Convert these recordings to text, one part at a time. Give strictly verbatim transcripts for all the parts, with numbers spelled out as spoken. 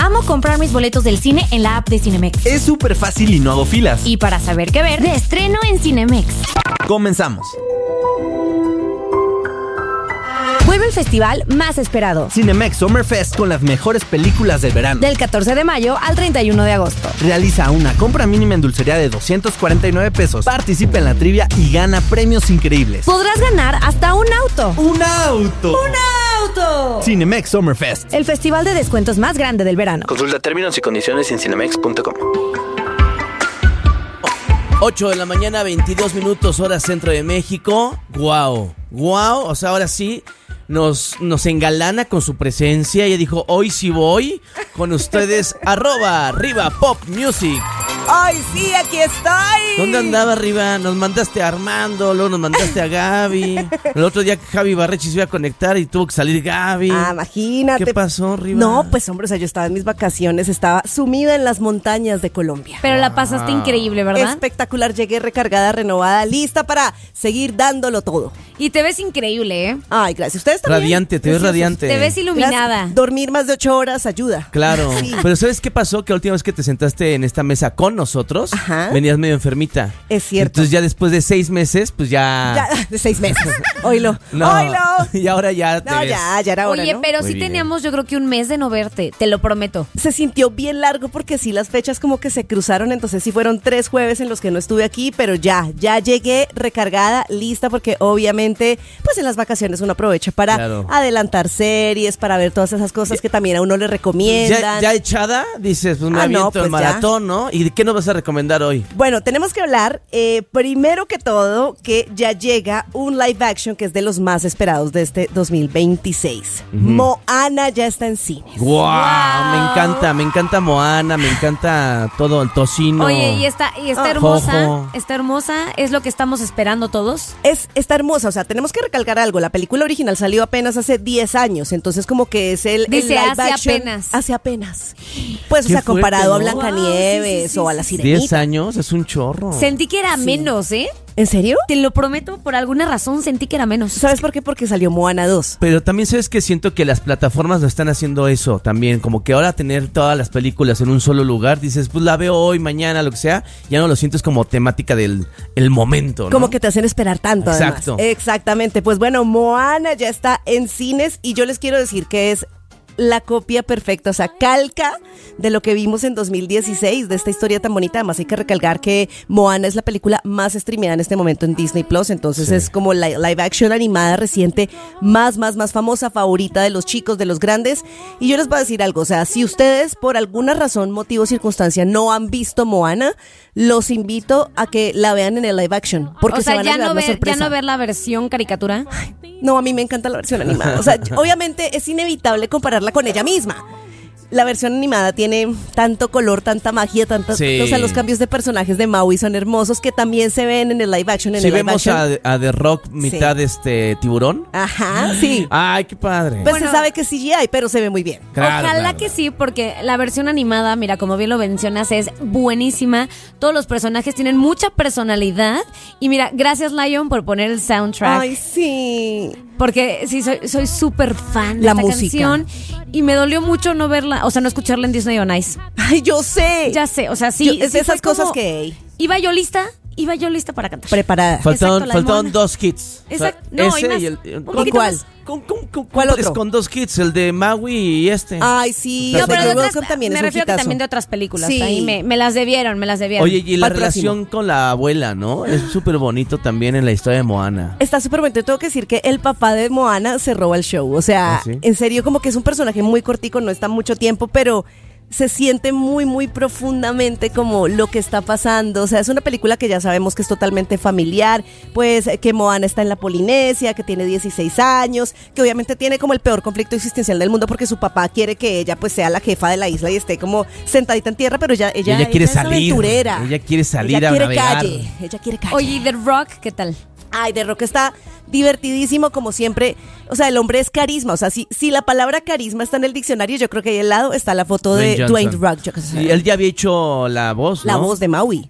Amo comprar mis boletos del cine en la app de Cinemex. Es súper fácil y no hago filas. Y para saber qué ver, de estreno en Cinemex. Comenzamos. Vuelve el festival más esperado. Cinemex Summer Fest con las mejores películas del verano. Del catorce de mayo al treinta y uno de agosto. Realiza una compra mínima en dulcería de doscientos cuarenta y nueve pesos. Participa en la trivia y gana premios increíbles. Podrás ganar hasta un auto. ¡Un auto! ¡Un auto! Cinemex Summer Fest. El festival de descuentos más grande del verano. Consulta términos y condiciones en cinemex punto com. ocho de la mañana, veintidós minutos, hora centro de México. ¡Guau! ¡Guau! O sea, ahora sí nos, nos engalana con su presencia. Ella dijo, hoy sí voy con ustedes, arroba arriba Pop Music. ¡Ay, sí, aquí estoy! ¿Dónde andaba arriba? Nos mandaste a Armando, luego nos mandaste a Gaby. El otro día Javi Barrechi se iba a conectar y tuvo que salir Gaby. Ah, imagínate. ¿Qué pasó, Riva? No, pues hombre, o sea, yo estaba en mis vacaciones, estaba sumida en las montañas de Colombia. Pero la pasaste increíble, ¿verdad? Espectacular, llegué recargada, renovada, lista para seguir dándolo todo. Y te ves increíble, ¿eh? Ay, gracias. ¿Ustedes también? Radiante, te ves radiante. Te ves iluminada. Gracias. Dormir más de ocho horas ayuda. Claro, Sí. pero ¿sabes qué pasó? Que la última vez que te sentaste en esta mesa con nosotros, Ajá. venías medio enfermita. Es cierto. Entonces ya después de seis meses, pues ya... Ya, de seis meses. Oílo. No, Oílo. y ahora ya te No, ves. ya, ya era hora, Oye, ¿no? pero Muy sí bien. teníamos yo creo que un mes de no verte, te lo prometo. Se sintió bien largo porque sí las fechas como que se cruzaron, entonces sí fueron tres jueves en los que no estuve aquí, pero ya, ya llegué recargada, lista, porque obviamente pues en las vacaciones uno aprovecha para Claro. adelantar series, para ver todas esas cosas que también a uno le recomiendan. Ya, ya echada, dices, pues me Ah, aviento no, pues el maratón, ¿no? ¿Y de qué nos vas a recomendar hoy? Bueno, tenemos que hablar, eh, primero que todo, que ya llega un live action que es de los más esperados de este dos mil veintiséis. Moana ya está en cines. ¡Guau! Me encanta, me encanta Moana, me encanta todo el tocino. Oye, y está, y está Ah. hermosa, Jojo. está hermosa, es lo que estamos esperando todos. Es, está hermosa, o sea, tenemos que recalcar algo. La película original salió apenas hace diez años, entonces como que es el, el Dice, live hace action. apenas. Hace apenas. Pues, o Qué sea, comparado fuerte, a ¿no? Blancanieves Wow, sí, sí, sí, o a la sí, sí. Sirenita. diez años, es un chorro. Sentí que era menos, ¿eh? ¿En serio? Te lo prometo, por alguna razón sentí que era menos. ¿Sabes por qué? Porque salió Moana dos. Pero también sabes que siento que las plataformas lo están haciendo eso también, como que ahora tener todas las películas en un solo lugar, dices, pues la veo hoy, mañana, lo que sea, ya no lo sientes como temática del el momento, ¿no? Como que te hacen esperar tanto, Exacto. además. Exactamente. Pues bueno, Moana ya está en cines y yo les quiero decir que es la copia perfecta, o sea, calca de lo que vimos en dos mil dieciséis, de esta historia tan bonita. Además hay que recalcar que Moana es la película más streameada en este momento en Disney Plus, entonces Sí. es como la live action animada reciente más, más, más famosa, favorita de los chicos, de los grandes. Y yo les voy a decir algo, o sea, si ustedes por alguna razón, motivo o circunstancia no han visto Moana, los invito a que la vean en el live action, porque o sea, se van ya a llevar no, una ver, ya sorpresa. no ver la versión caricatura. No, a mí me encanta la versión animada. O sea, obviamente es inevitable compararla con ella misma. La versión animada tiene tanto color, tanta magia, tanta, Sí. o sea, los cambios de personajes de Maui son hermosos que también se ven en el live action. En Si el live vemos action. a, a The Rock mitad este tiburón. Ajá, sí. Ay, qué padre. Pues Bueno. se sabe que es C G I, pero se ve muy bien. Claro, Ojalá claro. que sí, porque la versión animada, mira, como bien lo mencionas, es buenísima. Todos los personajes tienen mucha personalidad. Y mira, gracias Lion por poner el soundtrack. Ay, sí. Porque sí, soy soy súper fan de La esta música. canción. Y me dolió mucho no verla, o sea, no escucharla en Disney on Ice. Ay, yo sé. Ya sé, o sea, sí. Yo- es de sí fue esas cosas como- que Iba yo lista, iba yo lista para cantar. preparada. Faltaron, Exacto, la de faltaron Moana. dos hits. Exacto. O sea, No, hay ese más. y el. Un ¿Y poquito cuál? más. ¿Cómo, cómo, cómo ¿Cuál cumples otro? con dos hits? El de Maui y este. Ay, sí. No, el de pero de You're otras, Welcome también me es un refiero que hitazo. también de otras películas. Sí. Ahí me, me las debieron, me las debieron. Oye, y la Para el próximo. relación con la abuela, ¿no? Es súper bonito también en la historia de Moana. Está súper bonito. Tengo que decir que el papá de Moana se roba el show. O sea, ¿Ah, sí? en serio, como que es un personaje muy cortico, no está mucho tiempo, pero se siente muy, muy profundamente como lo que está pasando. O sea, es una película que ya sabemos que es totalmente familiar, pues que Moana está en la Polinesia, que tiene dieciséis años, que obviamente tiene como el peor conflicto existencial del mundo porque su papá quiere que ella pues sea la jefa de la isla y esté como sentadita en tierra, pero ella, ella, Ella quiere es salir. aventurera. Ella quiere salir Ella a quiere navegar. calle. Ella quiere calle. Oye, ¿y The Rock qué tal? Ay, The Rock está divertidísimo como siempre. O sea, el hombre es carisma. O sea, si, si la palabra carisma está en el diccionario, yo creo que ahí al lado está la foto de Dwayne Dwayne Johnson. Rock. Yo qué sé. Y él ya había hecho la voz, La ¿no? voz de Maui.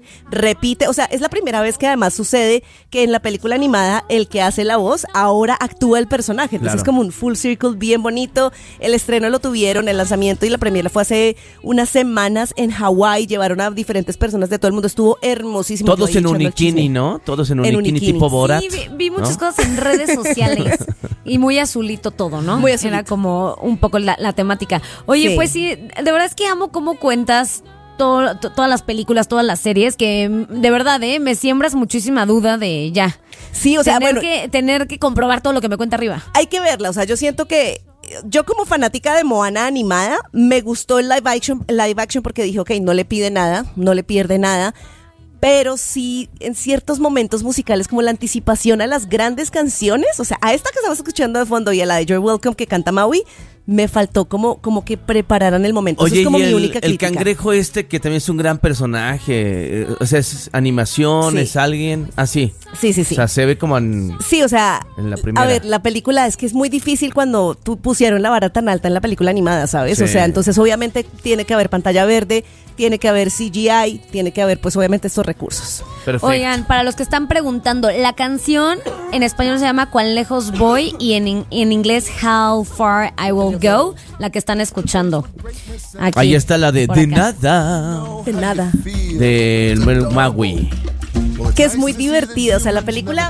repite, o sea, es la primera vez que además sucede que en la película animada el que hace la voz ahora actúa el personaje, entonces Claro. es como un full circle bien bonito. El estreno lo tuvieron, el lanzamiento y la premiere fue hace unas semanas en Hawái, llevaron a diferentes personas de todo el mundo, estuvo hermosísimo. Todos Yo ahí en echando el unikini, chisme. ¿no? Todos en En unikini unikini. tipo Borat. Sí, vi, vi muchas ¿no? cosas en redes sociales y muy azulito todo, ¿no? Muy azulito. Era como un poco la, la temática. Oye, Sí. pues sí, de verdad es que amo cómo cuentas todo- to- todas las películas, todas las series, que mm, de verdad, ¿eh? Me siembras muchísima duda de ya. Sí, o sea, tener, bueno, que, tener que comprobar todo lo que me cuenta arriba. hay que verla, o sea, yo siento que yo como fanática de Moana animada, me gustó el live action, el live action porque dije, ok, no le pide nada, no le pierde nada, pero sí en ciertos momentos musicales como la anticipación a las grandes canciones, o sea, a esta que estamos escuchando de fondo y a la de You're Welcome que canta Maui, me faltó como, como que prepararan el momento. Eso Oye, es como y mi el, única el crítica. cangrejo este que también es un gran personaje, eh, o sea, es animación, Sí. es alguien así. Sí, sí, sí. O sea, se ve como en... Sí, o sea, En la primera. a ver, la película es que es muy difícil cuando tú pusieron la vara tan alta en la película animada, ¿sabes? Sí. O sea, entonces obviamente tiene que haber pantalla verde, tiene que haber C G I, tiene que haber pues obviamente estos recursos. Perfecto. Oigan, para los que están preguntando, la canción en español se llama Cuán lejos voy y en, in- en inglés How Far I Will Go, la que están escuchando. Aquí, Ahí está la de por De acá. Nada, De nada. de Maui. Que es muy divertida, o sea, la película...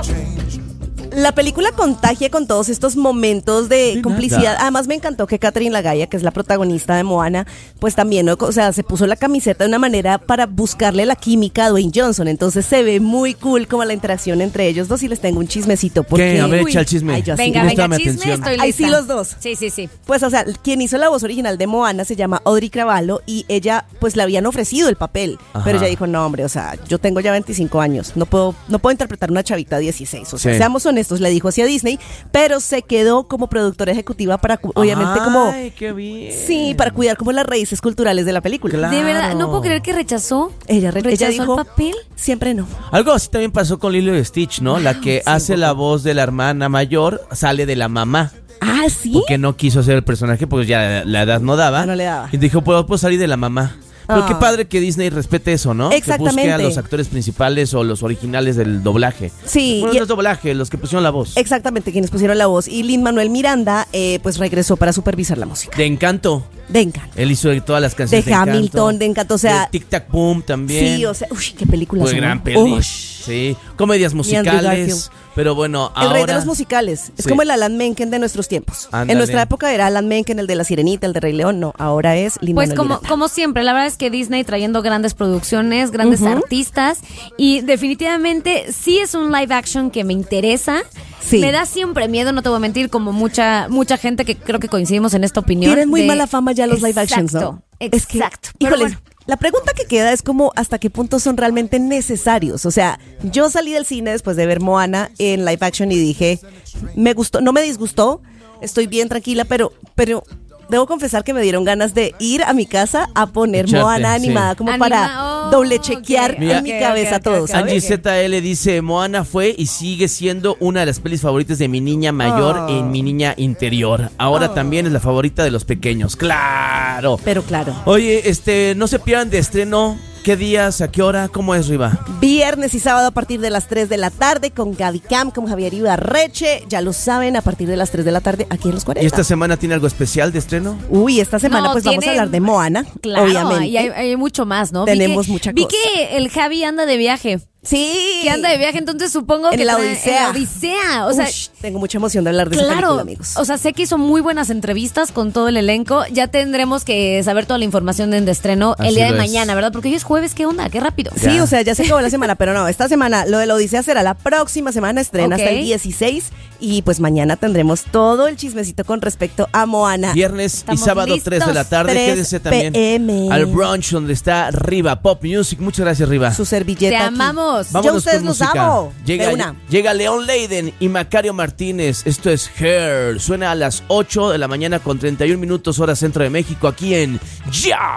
La película contagia con todos estos momentos de De complicidad. nada. Además me encantó que Catherine Lagaya, que es la protagonista de Moana, pues también, ¿no? O sea, se puso la camiseta de una manera para buscarle la química a Dwayne Johnson. Entonces se ve muy cool como la interacción entre ellos dos y les tengo un chismecito. Porque, ¿Qué? A ver, Uy, echa el chisme. ay, yo así. Venga, Tienes venga, toda mi chisme, atención. estoy Ahí lista. sí los dos. Sí, sí, sí. Pues, o sea, quien hizo la voz original de Moana se llama Audrey Cravalho y ella, pues, le habían ofrecido el papel. Ajá. Pero ella dijo, no, hombre, o sea, yo tengo ya veinticinco años, no puedo, no puedo interpretar una chavita de dieciséis. O sea, Sí. seamos honestos, le dijo así a Disney, pero se quedó como productora ejecutiva para, cu- obviamente, como... Ay, qué bien. Sí, para cuidar como las raíces culturales de la película. Claro. De verdad, no puedo creer que rechazó. Ella, re- ella ¿Rechazó dijo, el papel? siempre no. Algo así también pasó con Lilo y Stitch, ¿no? La que hace la voz de la hermana mayor sale de la mamá. Ah, ¿sí? Porque no quiso hacer el personaje porque ya la edad no daba. Ah, no le daba. Y dijo, puedo, puedo salir de la mamá. Pero Ah. qué padre que Disney respete eso, ¿no? Que busque a Exactamente. los actores principales o los originales del doblaje. Sí, Bueno, y- no es doblaje, los que pusieron la voz. Exactamente, quienes pusieron la voz. Y Lin-Manuel Miranda, eh, pues, regresó para supervisar la música. De Encanto. De Encanto. Él hizo todas las canciones De de, Encanto. Hamilton, de Encanto, o sea- De Tic Tac Boom también. Sí, o sea, uy, qué película. Fue gran peli. Sí. Comedias Andrew musicales. Garfield. Pero bueno, El ahora... rey de los musicales. Es Sí. como el Alan Menken de nuestros tiempos. Ándale. En nuestra época era Alan Menken, el de La Sirenita, el de Rey León. No, ahora es Lin-Manuel Pues como, Miranda. como siempre, la verdad es que Disney trayendo grandes producciones, grandes Ujú. artistas y definitivamente sí es un live action que me interesa. Sí. Me da siempre miedo, no te voy a mentir, como mucha mucha gente que creo que coincidimos en esta opinión. Tienen muy de- mala fama ya los live actions, ¿no? Exacto, Es que, exacto. Pero híjoles, bueno. la pregunta que queda es como hasta qué punto son realmente necesarios. O sea, yo salí del cine después de ver Moana en live action y dije, me gustó, no me disgustó, estoy bien tranquila, pero, pero debo confesar que me dieron ganas de ir a mi casa a poner Echarte, Moana sí. animada como Anima- para oh, doble chequear ok, Mira, en mi ok, cabeza ok, todo, ok, ¿sabes? Angie Z L dice, Moana fue y sigue siendo una de las pelis favoritas de mi niña mayor Oh. en mi niña interior. Ahora también es la favorita de los pequeños. ¡Claro! Pero claro. Oye, este, no se pierdan de estreno. ¿Qué días? ¿A qué hora? ¿Cómo es, Riva? Viernes y sábado a partir de las tres de la tarde con Gaby Camp, con Javier Ibarreche. Ya lo saben, a partir de las tres de la tarde aquí en Los cuarenta. ¿Y esta semana tiene algo especial de estreno? Uy, esta semana No, pues vamos a tiene- hablar de Moana, Claro, obviamente. y hay, hay mucho más, ¿no? Vi Tenemos que- mucha Vi cosa. que el Javi anda de viaje. Sí. Que anda de viaje, entonces supongo En que la trae- Odisea. en la Odisea. O sea, Ush, tengo mucha emoción de hablar de esa claro, película, amigos. o sea, sé que hizo muy buenas entrevistas con todo el elenco. Ya tendremos que saber toda la información de estreno el Así día de lo es. mañana, ¿verdad? Porque hoy es jueves, ¿qué onda? Qué rápido. Sí, Ya. o sea, ya se acabó la semana, pero no, esta semana lo de la Odisea será la próxima semana, estrena Ok. hasta el dieciséis y pues mañana tendremos todo el chismecito con respecto a Moana. Viernes Estamos y sábado listos. tres de la tarde. tres Quédense también p m al brunch donde está Riva Pop Music. Muchas gracias, Riva. Su servilleta. Te aquí. amamos. Yo a Vámonos ustedes con los música. amo. Llega, De una. llega León Leiden y Macario Martínez. Esto es Hair. Suena a las ocho de la mañana con treinta y un minutos hora centro de México aquí en Ya.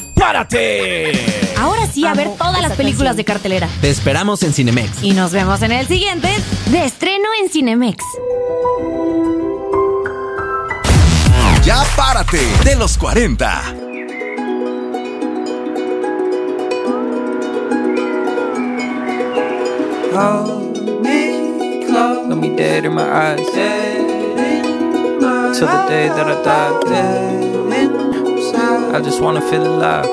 ¡Párate! Ahora sí, a Amo ver todas las esa películas canción. de cartelera. Te esperamos en Cinemex. Y nos vemos en el siguiente de estreno en Cinemex. Ya párate de los cuarenta. Hold me close. Let me dead in my eyes. Dead in my till the day that I die. Dead inside. I just wanna feel alive.